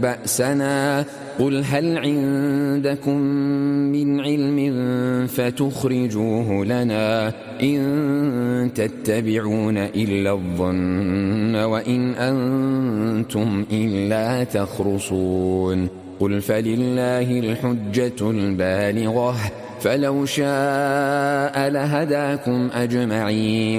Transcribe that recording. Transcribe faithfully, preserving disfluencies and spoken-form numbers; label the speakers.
Speaker 1: بأسنا قل هل عندكم من علم فتخرجوه لنا إن تتبعون إلا الظن وإن أنتم إلا تخرصون قل فلله الحجة البالغة فلو شاء لهداكم أجمعين